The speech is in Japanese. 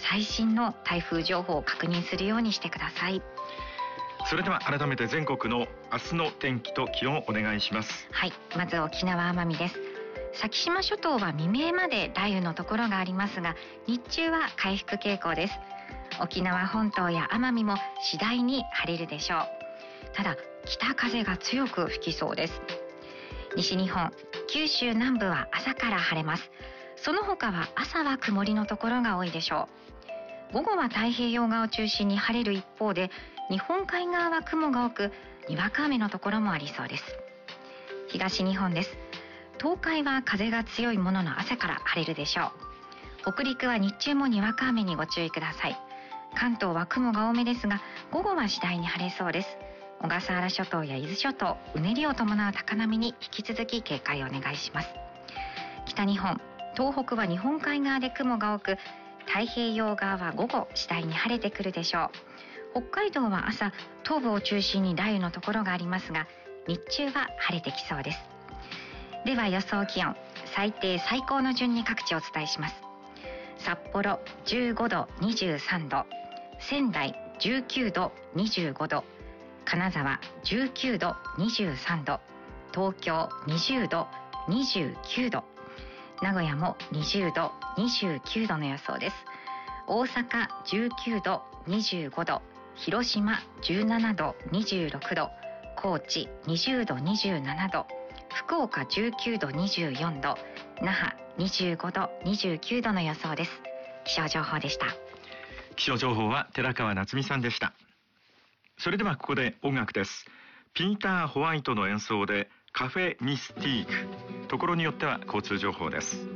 最新の台風情報を確認するようにしてください。 それでは改めて全国の明日の天気と気温をお願いします。 はい、まず沖縄奄美です。先島諸島は未明まで雷雨のところがありますが、日中は回復傾向です。沖縄本島や奄美も次第に晴れるでしょう。ただ北風が強く吹きそうです。西日本、九州南部は朝から晴れます。その他は朝は曇りのところが多いでしょう。午後は太平洋側を中心に晴れる一方で、日本海側は雲が多くにわか雨のところもありそうです。東日本です。東海は風が強いものの朝から晴れるでしょう。北陸は日中もにわか雨にご注意ください。関東は雲が多めですが、午後は次第に晴れそうです。小笠原諸島や伊豆諸島、うねりを伴う高波に引き続き警戒をお願いします。北日本、東北は日本海側で雲が多く、太平洋側は午後次第に晴れてくるでしょう。北海道は朝、東部を中心に雷雨のところがありますが、日中は晴れてきそうです。では予想気温、最低最高の順に各地お伝えします。札幌15度23度、仙台19度25度、金沢19度23度、東京20度29度、名古屋も20度29度の予想です。大阪19度25度、広島17度26度、高知20度27度、福岡19度24度、那覇25度29度の予想です。気象情報でした。 気象情報は寺川夏美さんでした。それではここで音楽です。ピーター・ホワイトの演奏でカフェ・ミスティーク。ところによっては交通情報です。